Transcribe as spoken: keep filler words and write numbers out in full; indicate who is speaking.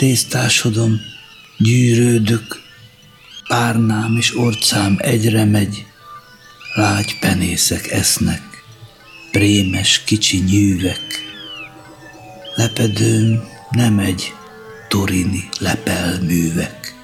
Speaker 1: tésztásodom, gyűrődök, párnám és orcám egyre megy, lágy penészek esznek, prémes kicsi nyűvek. Lepedőm nem egy torini lepelművek.